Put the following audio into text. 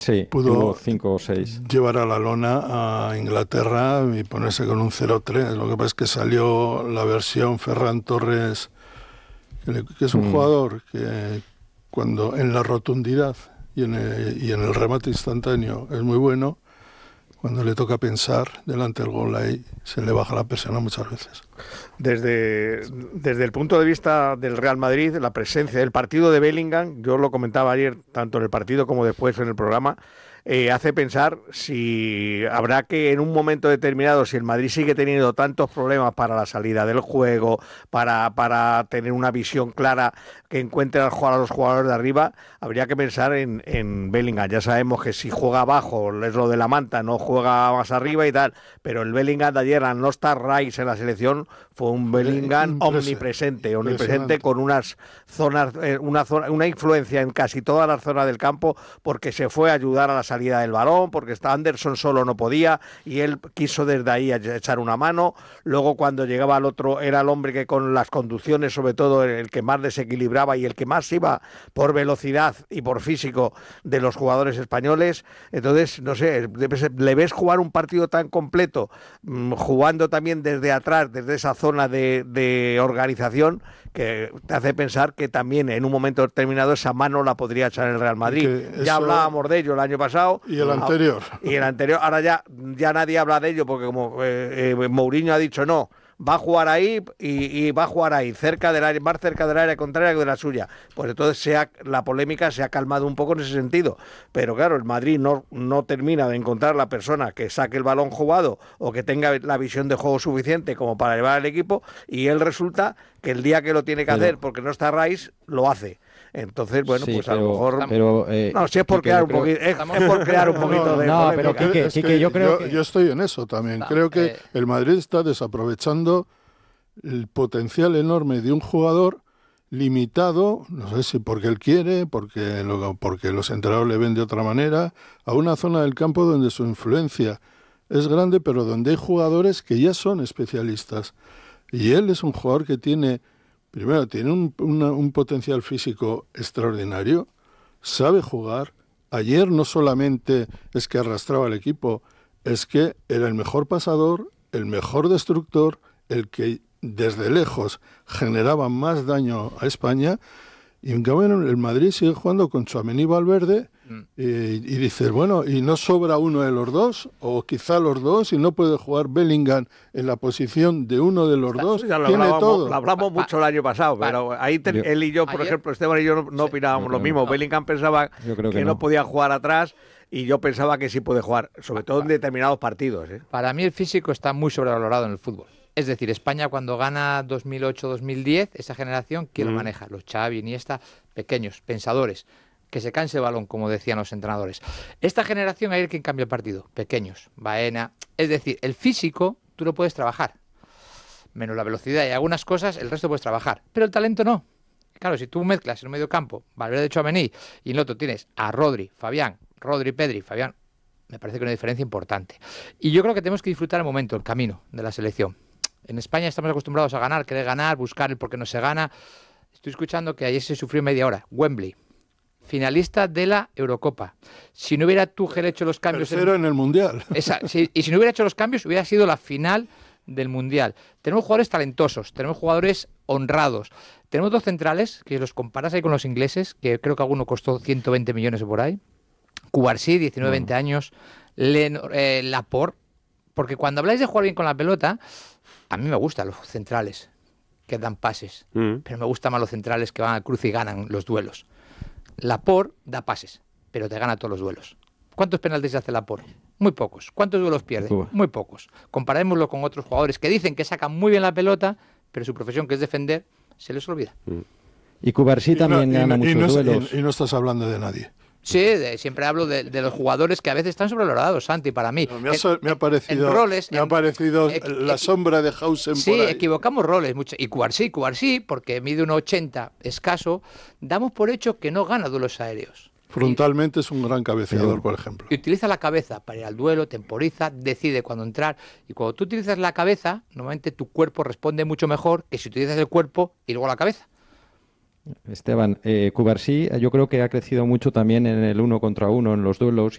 Sí, pudo tuvo 5 o 6. llevar a la lona a Inglaterra y ponerse con un 0-3. Lo que pasa es que salió la versión Ferran Torres, que es un jugador que cuando en la rotundidad y en el remate instantáneo es muy bueno. Cuando le toca pensar delante del gol, ahí se le baja la persiana muchas veces. Desde el punto de vista del Real Madrid, la presencia del partido de Bellingham, yo lo comentaba ayer, tanto en el partido como después en el programa, hace pensar si habrá que en un momento determinado, si el Madrid sigue teniendo tantos problemas para la salida del juego, para tener una visión clara que encuentre a los jugadores de arriba, habría que pensar en Bellingham. Ya sabemos que si juega abajo es lo de la manta, no juega más arriba y tal, pero el Bellingham de ayer, al no estar Rice en la selección, fue un Bellingham omnipresente con unas zonas, una influencia en casi todas las zonas del campo, porque se fue a ayudar a la salida del balón, porque Anderson solo no podía y él quiso desde ahí echar una mano. Luego cuando llegaba al otro era el hombre que con las conducciones, sobre todo el que más desequilibraba y el que más iba por velocidad y por físico de los jugadores españoles. Entonces, no sé, le ves jugar un partido tan completo, jugando también desde atrás, desde esa zona de organización, que te hace pensar que también en un momento determinado esa mano la podría echar el Real Madrid. Ya hablábamos de ello el año pasado. Y el anterior. Y el anterior. Ahora ya nadie habla de ello, porque como Mourinho ha dicho no, va a jugar ahí y va a jugar ahí, cerca del área, más cerca del área contraria que de la suya. Pues entonces la polémica se ha calmado un poco en ese sentido. Pero claro, el Madrid no termina de encontrar la persona que saque el balón jugado o que tenga la visión de juego suficiente como para llevar al equipo, y él resulta que el día que lo tiene que hacer, porque no está Rice, lo hace. Entonces, bueno, sí, pues a lo mejor... no, si es por crear un poquito... Es por crear un poquito de... No, pero Quique, yo creo que... Yo estoy en eso también. Creo que el Madrid está desaprovechando el potencial enorme de un jugador limitado, no sé si porque él quiere, porque los entrenadores le ven de otra manera, a una zona del campo donde su influencia es grande, pero donde hay jugadores que ya son especialistas. Y él es un jugador que tiene un potencial físico extraordinario, sabe jugar. Ayer no solamente es que arrastraba al equipo, es que era el mejor pasador, el mejor destructor, el que desde lejos generaba más daño a España. Y en cambio el Madrid sigue jugando con Tchouaméni y Valverde y dices, bueno, ¿y no sobra uno de los dos? O quizá los dos, y no puede jugar Bellingham en la posición de uno de los dos. Ya tiene todo. Lo hablamos mucho el año pasado, pero ahí él y yo, por ejemplo, Esteban y yo no opinábamos lo mismo. Bellingham pensaba que no podía jugar atrás, y yo pensaba que sí puede jugar, sobre todo en determinados partidos. Para mí el físico está muy sobrevalorado en el fútbol. Es decir, España cuando gana 2008-2010, esa generación, ¿quién lo maneja? Los Xavi, Iniesta, pequeños, pensadores, que se canse el balón, como decían los entrenadores. Esta generación, ayer quien cambia el partido, pequeños, Baena. Es decir, el físico tú lo puedes trabajar, menos la velocidad y algunas cosas, el resto puedes trabajar, pero el talento no. Claro, si tú mezclas en el medio campo, Valverde, Tchouaméni, y en el otro tienes a Rodri, Fabián, Pedri, Fabián, me parece que hay una diferencia importante. Y yo creo que tenemos que disfrutar el momento, el camino de la selección. En España estamos acostumbrados a ganar, querer ganar, buscar el por qué no se gana. Estoy escuchando que ayer se sufrió media hora. Wembley, finalista de la Eurocopa. Si no hubiera Tuchel hecho los cambios... Tercero en el Mundial. Y si no hubiera hecho los cambios, hubiera sido la final del Mundial. Tenemos jugadores talentosos, tenemos jugadores honrados. Tenemos dos centrales, que los comparas ahí con los ingleses, que creo que alguno costó 120 millones o por ahí. Cubarsí, 19-20 años. Laporte. Porque cuando habláis de jugar bien con la pelota... A mí me gustan los centrales que dan pases, pero me gustan más los centrales que van al cruce y ganan los duelos. Laporte da pases, pero te gana todos los duelos. ¿Cuántos penaltis hace Laporte? Muy pocos. ¿Cuántos duelos pierde? Muy pocos. Comparémoslo con otros jugadores que dicen que sacan muy bien la pelota, pero su profesión, que es defender, se les olvida. Y Cubarsí también gana muchos duelos. Y no estás hablando de nadie. Sí, siempre hablo de los jugadores que a veces están sobrevalorados, Santi, para mí. Me ha parecido la sombra de Hausen por ahí. Sí, equivocamos roles mucho. Y Cubarsí, porque mide 1,80 escaso, damos por hecho que no gana duelos aéreos. Frontalmente es un gran cabeceador, por ejemplo. Y utiliza la cabeza para ir al duelo, temporiza, decide cuándo entrar. Y cuando tú utilizas la cabeza, normalmente tu cuerpo responde mucho mejor que si utilizas el cuerpo y luego la cabeza. Esteban, Cubarsí yo creo que ha crecido mucho también en el 1 contra 1, en los duelos.